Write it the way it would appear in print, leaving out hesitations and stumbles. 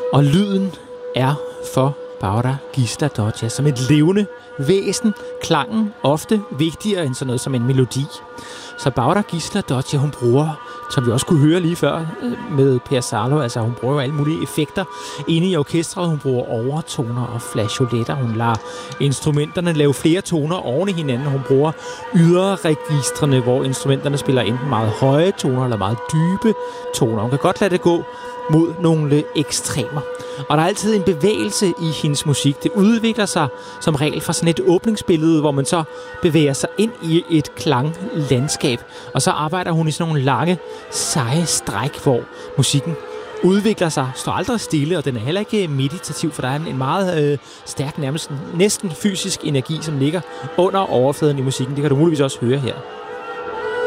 Og lyden er for Bára Gísladóttir som et levende væsen. Klangen ofte vigtigere end sådan noget som en melodi. Så Bára Gísladóttir, hun bruger, som vi også kunne høre lige før med Per Salo, altså hun bruger jo alle mulige effekter inde i orkestret. Hun bruger overtoner og flageoletter. Hun lader instrumenterne lave flere toner oven i hinanden. Hun bruger yderregistrene, hvor instrumenterne spiller enten meget høje toner eller meget dybe toner. Hun kan godt lade det gå mod nogle ekstremer. Og der er altid en bevægelse i hendes musik. Det udvikler sig som regel fra sådan et åbningsbillede, hvor man så bevæger sig ind i et klanglandskab. Og så arbejder hun i sådan nogle lange, seje stræk, hvor musikken udvikler sig, står aldrig stille, og den er heller ikke meditativ, for der er en meget stærk, næsten fysisk energi, som ligger under overfladen i musikken. Det kan du muligvis også høre her.